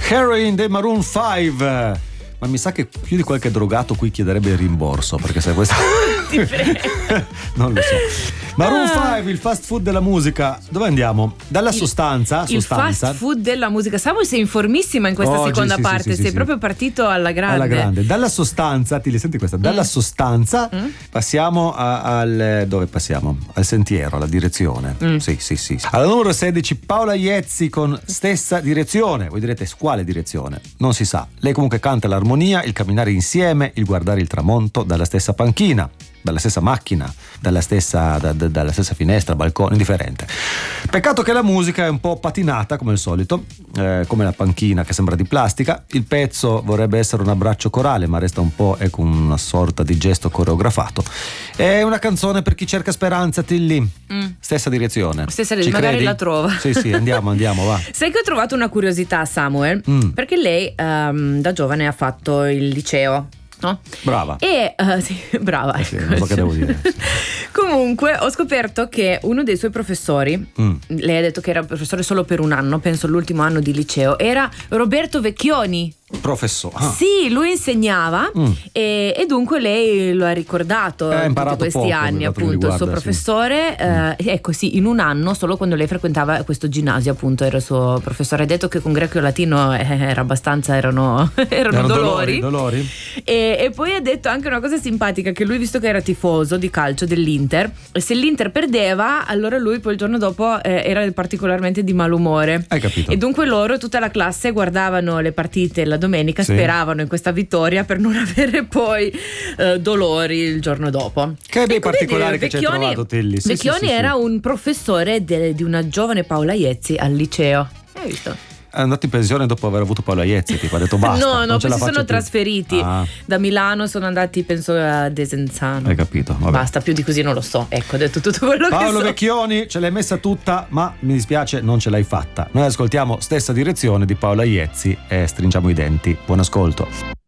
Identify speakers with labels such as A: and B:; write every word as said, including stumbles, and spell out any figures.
A: Heroin dei Maroon five. Ma mi sa che più di qualche drogato qui chiederebbe il rimborso, perché se questo
B: Ti prego.
A: non lo so. Maroon five, il fast food della musica. Dove andiamo? Dalla
B: il,
A: sostanza,
B: il
A: sostanza.
B: fast food della musica. Samuel, sei informissima in questa
A: Oggi,
B: seconda
A: sì,
B: parte,
A: sì, sì,
B: sei
A: sì,
B: proprio
A: sì.
B: partito alla grande.
A: Alla grande. Dalla sostanza, ti senti questa? Dalla
B: Mm.
A: sostanza
B: Mm.
A: passiamo a- al dove passiamo? Al sentiero, alla direzione.
B: Mm.
A: Sì, sì, sì. Alla numero sedici Paola Iezzi con Stessa Direzione. Voi direte quale direzione? Non si sa. Lei comunque canta l'armonia, il camminare insieme, il guardare il tramonto dalla stessa panchina, dalla stessa macchina, dalla stessa, da, da, dalla stessa finestra, balcone, indifferente. Peccato che la musica è un po' patinata come al solito, eh, come la panchina che sembra di plastica. Il pezzo vorrebbe essere un abbraccio corale, ma resta un po' ecco una sorta di gesto coreografato. È una canzone per chi cerca speranza, Tilly.
B: Mm.
A: Stessa direzione.
B: Stessa
A: Ci
B: magari
A: credi?
B: la trova.
A: Sì, sì, andiamo, andiamo, va.
B: Sai che ho trovato una curiosità, Samuel?
A: Mm.
B: Perché lei ehm, da giovane ha fatto il liceo, no?
A: Brava.
B: E eh, sì, brava.
A: Eh sì,
B: ecco.
A: non so che devo dire.
B: Comunque ho scoperto che uno dei suoi professori,
A: Mm.
B: lei ha detto che era professore solo per un anno, penso l'ultimo anno di liceo, era Roberto Vecchioni.
A: Professore. Ah.
B: Sì, lui insegnava
A: Mm.
B: e, e dunque lei lo ha ricordato
A: Eh, ha
B: tutti
A: imparato
B: questi
A: poco,
B: anni,
A: per quanto mi
B: appunto, il suo
A: riguarda, sì.
B: professore, eh, ecco sì, in un anno, solo quando lei frequentava questo ginnasio, appunto, era il suo professore. Ha detto che con greco e latino eh, era abbastanza, erano, erano,
A: Erano
B: dolori.
A: dolori, dolori?
B: E, e poi ha detto anche una cosa simpatica, che lui, visto che era tifoso di calcio dell'Inter, se l'Inter perdeva, allora lui poi il giorno dopo eh, era particolarmente di malumore.
A: Hai capito?
B: E dunque loro, tutta la classe, guardavano le partite la domenica,
A: Sì.
B: speravano in questa vittoria per non avere poi eh, dolori il giorno dopo.
A: Che bei
B: Ecco,
A: particolari
B: vedi,
A: che ci hai
B: Vecchioni-
A: trovato, Tilly. Sì,
B: Vecchioni
A: sì, sì,
B: era
A: sì.
B: un professore de- di una giovane Paola Iezzi al liceo. Hai visto?
A: È andato in pensione dopo aver avuto Paola Iezzi, tipo, ha detto basta.
B: no, no,
A: non ce
B: poi
A: la
B: si
A: faccio
B: sono
A: più.
B: trasferiti
A: Ah,
B: da Milano, sono andati penso a Desenzano.
A: hai capito, vabbè.
B: Basta, più di così non lo so. Ecco, ho detto tutto quello
A: Paolo
B: che so.
A: Vecchioni, ce l'hai messa tutta, ma mi dispiace, non ce l'hai fatta. Noi ascoltiamo Stessa Direzione di Paola Iezzi e stringiamo i denti. Buon ascolto.